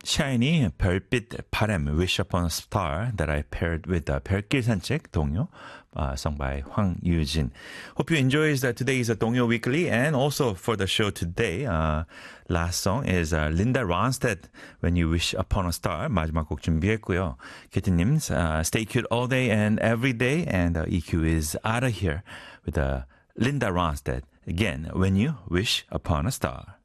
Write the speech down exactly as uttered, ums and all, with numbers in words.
Shiny, 별빛, 바람, Wish Upon a Star that I paired with uh, 별길 산책, 동요, uh, sung by Hwang Yoo-jin. Hope you enjoyed uh, today's uh, 동요 Weekly and also for the show today. Uh, last song is uh, Linda Ronstadt, When You Wish Upon a Star. 마지막 곡 준비했고요. 캐티님, uh, stay cute all day and every day. And uh, E Q is out of here with uh, Linda Ronstadt. Again, When You Wish Upon a Star.